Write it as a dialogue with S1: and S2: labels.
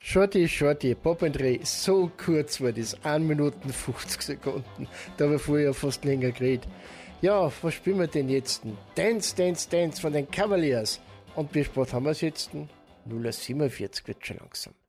S1: Shorty, Pop and Ray, so kurz war das, 1 Minuten 50 Sekunden. Da habe ich vorher fast länger geredet. Ja, was spielen wir denn jetzt? Dance, Dance, Dance von den Cavaliers. Und wie spät haben wir es jetzt? 0:47 wird schon langsam.